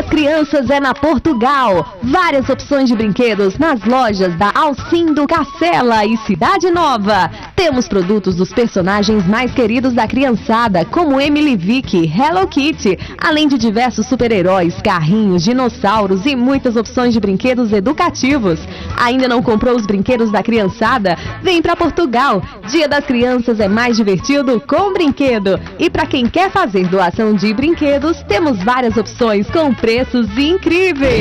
das Crianças é na Portugal. Várias opções de brinquedos nas lojas da Alcindo, Cacela e Cidade Nova. Temos produtos dos personagens mais queridos da criançada, como Emily Vick, Hello Kitty, além de diversos super-heróis, carrinhos, dinossauros e muitas opções de brinquedos educativos. Ainda não comprou os brinquedos da criançada? Vem para Portugal. Dia das Crianças é mais divertido com brinquedo. E para quem quer fazer doação de brinquedos, temos várias opções com preços incríveis.